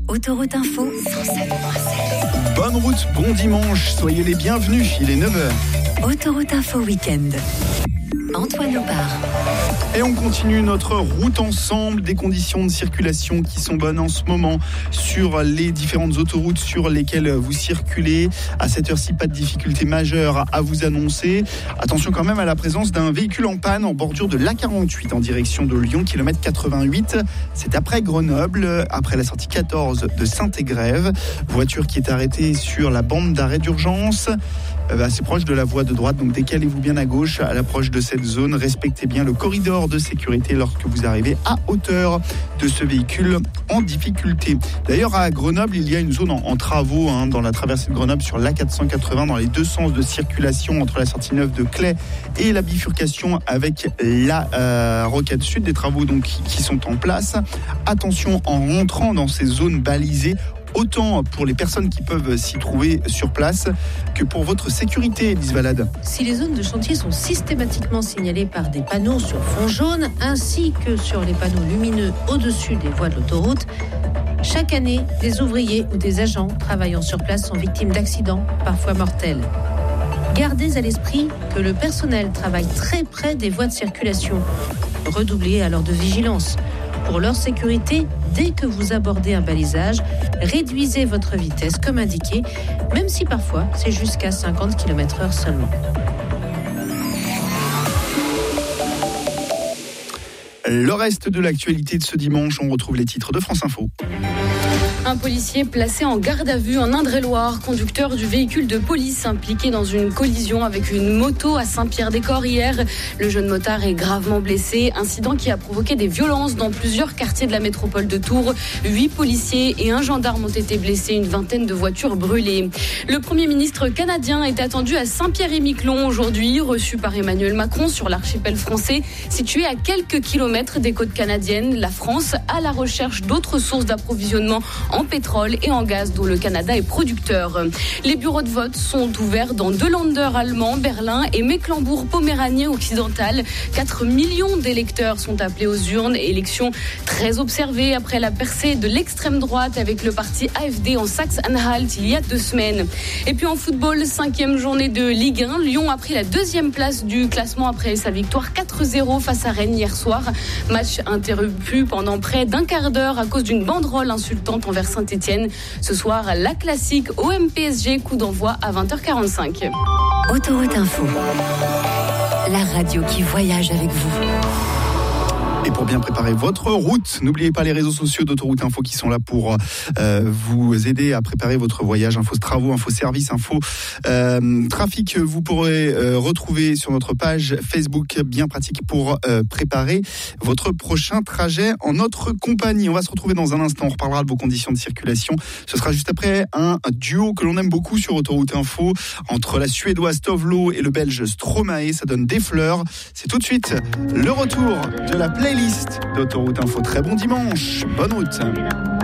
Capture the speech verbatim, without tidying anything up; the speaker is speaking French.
Autoroute Info cent sept virgule sept. Bonne route, bon dimanche, soyez les bienvenus, il est neuf heures. Autoroute Info Week-end. Antoine Aubard. Et on continue notre route ensemble, des conditions de circulation qui sont bonnes en ce moment sur les différentes autoroutes sur lesquelles vous circulez. À cette heure-ci, pas de difficulté majeure à vous annoncer. Attention quand même à la présence d'un véhicule en panne en bordure de l'A quarante-huit en direction de Lyon, kilomètre quatre-vingt-huit. C'est après Grenoble, après la sortie quatorze de Saint-Égrève. Voiture qui est arrêtée sur la bande d'arrêt d'urgence, assez proche de la voie de droite, donc décalez-vous bien à gauche à l'approche de cette zone. Respectez bien le corridor de sécurité lorsque vous arrivez à hauteur de ce véhicule en difficulté. D'ailleurs, à Grenoble, il y a une zone en, en travaux hein, dans la traversée de Grenoble sur l'A quatre cent quatre-vingts dans les deux sens de circulation entre la sortie neuve de Claye et la bifurcation avec la euh, Rocade Sud. Des travaux donc qui sont en place. Attention en rentrant dans ces zones balisées, autant pour les personnes qui peuvent s'y trouver sur place que pour votre sécurité, Lise Valade. Si les zones de chantier sont systématiquement signalées par des panneaux sur fond jaune, ainsi que sur les panneaux lumineux au-dessus des voies de l'autoroute, chaque année, des ouvriers ou des agents travaillant sur place sont victimes d'accidents, parfois mortels. Gardez à l'esprit que le personnel travaille très près des voies de circulation. Redoublez alors de vigilance. Pour leur sécurité, dès que vous abordez un balisage, réduisez votre vitesse comme indiqué, même si parfois c'est jusqu'à cinquante kilomètres heure seulement. Le reste de l'actualité de ce dimanche, on retrouve les titres de France Info. Un policier placé en garde à vue en Indre-et-Loire, conducteur du véhicule de police impliqué dans une collision avec une moto à Saint-Pierre-des-Corps hier. Le jeune motard est gravement blessé, incident qui a provoqué des violences dans plusieurs quartiers de la métropole de Tours. Huit policiers et un gendarme ont été blessés, une vingtaine de voitures brûlées. Le Premier ministre canadien est attendu à Saint-Pierre-et-Miquelon aujourd'hui, reçu par Emmanuel Macron sur l'archipel français, situé à quelques kilomètres des côtes canadiennes. La France à la recherche d'autres sources d'approvisionnement en pétrole et en gaz dont le Canada est producteur. Les bureaux de vote sont ouverts dans deux Länder allemands, Berlin et Mecklembourg-Poméranie occidental. quatre millions d'électeurs sont appelés aux urnes. Élection très observée après la percée de l'extrême droite avec le parti A F D en Saxe-Anhalt il y a deux semaines. Et puis en football, cinquième journée de Ligue un. Lyon a pris la deuxième place du classement après sa victoire quatre zéro face à Rennes hier soir. Match interrompu pendant près d'un quart d'heure à cause d'une banderole insultante envers Saint-Etienne. Ce soir, la classique O M P S G, coup d'envoi à vingt heures quarante-cinq. Autoroute Info, la radio qui voyage avec vous. Et pour bien préparer votre route, n'oubliez pas les réseaux sociaux d'Autoroute Info qui sont là pour euh, vous aider à préparer votre voyage. Info travaux, info service, info euh, trafic. Vous pourrez euh, retrouver sur notre page Facebook, bien pratique pour euh, préparer votre prochain trajet en notre compagnie. On va se retrouver dans un instant. On reparlera de vos conditions de circulation. Ce sera juste après un duo que l'on aime beaucoup sur Autoroute Info entre la Suédoise Tovlo et le Belge Stromae. Ça donne des fleurs. C'est tout de suite le retour de la playlist d'Autoroute Info. Très bon dimanche, bonne route.